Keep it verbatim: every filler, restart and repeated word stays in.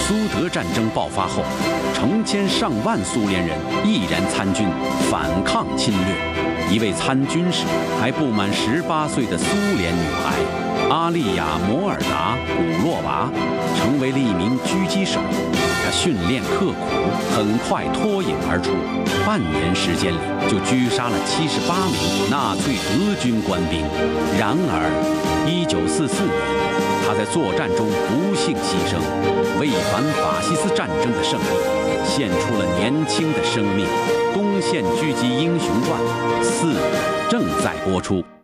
苏德战争爆发后，成千上万苏联人毅然参军，反抗侵略。一位参军时还不满十八岁的苏联女孩阿丽亚·摩尔达·古洛娃，成为了一名狙击手。她训练刻苦，很快脱颖而出，半年时间里就狙杀了七十八名纳粹德军官兵。然而，一九四四年，她在作战中不幸牺牲，为反法西斯战争的胜利，献出了年轻的生命。《东线狙击英雄传四》正在播出。